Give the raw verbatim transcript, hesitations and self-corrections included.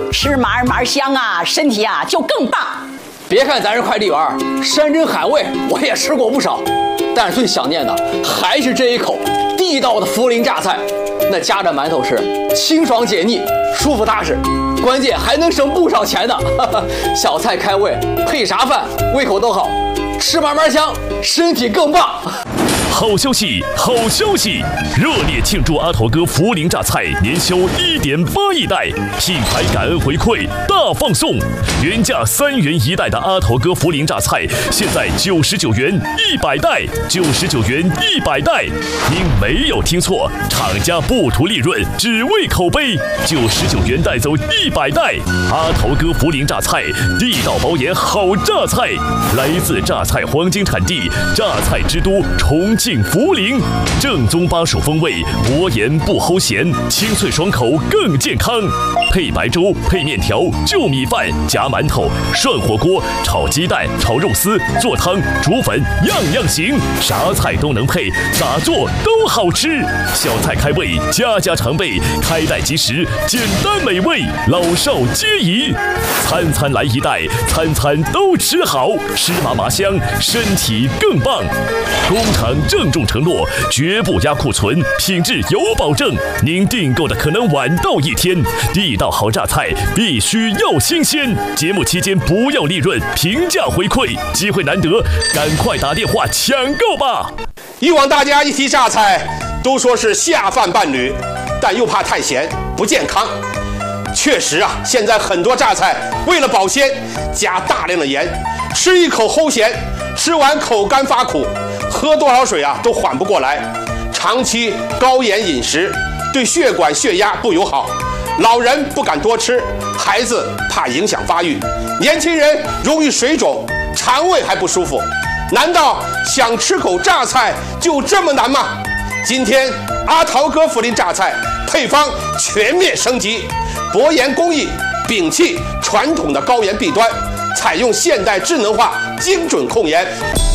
吃嘛嘛香啊，身体啊就更棒。 别看咱是快递员，山珍海味我也吃过不少，但是最想念的还是这一口地道的涪陵榨菜。那夹着馒头吃，清爽解腻，舒服踏实，关键还能省不少钱呢。小菜开胃，配啥饭胃口都好，吃嘛嘛香，身体更棒。 好消息，好消息！热烈庆祝阿头哥涪陵榨菜年销 一点八亿袋，品牌感恩回馈大放送，原价三元一袋的阿头哥涪陵榨菜，现在九十九元一百袋，九十九元一百袋。您没有听错，厂家不图利润，只为口碑，九十九元带走一百袋。阿头哥涪陵榨菜，地道保研好榨菜，来自榨菜黄金产地，榨菜之都重庆涪陵，正宗巴蜀风味，薄盐不齁咸，清脆爽口更健康。配白粥，配面条，就米饭，夹馒头，涮火锅，炒鸡蛋，炒肉丝，做汤，煮粉，样样行，啥菜都能配，咋做都好吃。小菜开胃，家家常备，开袋即食，简单美味，老少皆宜。餐餐来一袋，餐餐都吃好，吃嘛嘛香，身体更棒。工厂郑重承诺，绝不压库存，品质有保证。您订购的可能晚到一天，地道好榨菜必须要新鲜。节目期间不要利润，平价回馈，机会难得，赶快打电话抢购吧！ 以往大家一提榨菜，都说是下饭伴侣，但又怕太咸不健康。确实啊，现在很多榨菜为了保鲜，加大量的盐，吃一口齁咸，吃完口干发苦，喝多少水啊都缓不过来。长期高盐饮食对血管血压不友好，老人不敢多吃，孩子怕影响发育，年轻人容易水肿，肠胃还不舒服。难道想吃口榨菜就这么难吗？今天阿桃哥涪陵榨菜配方全面升级，薄盐工艺摒弃传统的高盐弊端，采用现代智能化精准控盐。